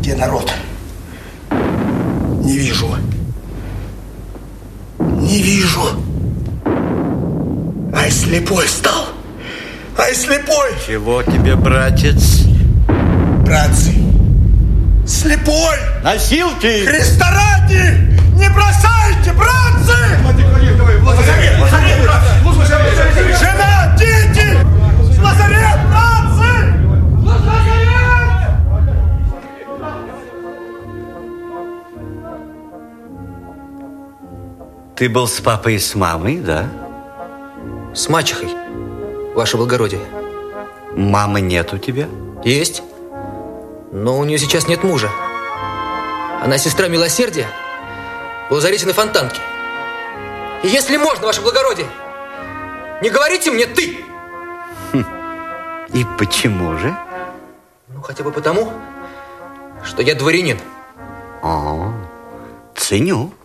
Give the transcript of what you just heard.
Где народ? Не вижу. Не вижу. Ай, слепой стал. Ай, слепой. Чего тебе, братец? Братцы. Слепой. Носилки. Христа ради. Не бросайте, братцы. Жена, дети. Лазарет, братцы. Лазарет. Ты был с папой и с мамой, да? С мачехой, ваше благородие. Мамы нет у тебя? Есть. Но у нее сейчас нет мужа. Она сестра милосердия в лазарете на Фонтанке. И если можно, ваше благородие, не говорите мне «ты». И почему же? Ну, хотя бы потому, что я дворянин. О, ценю.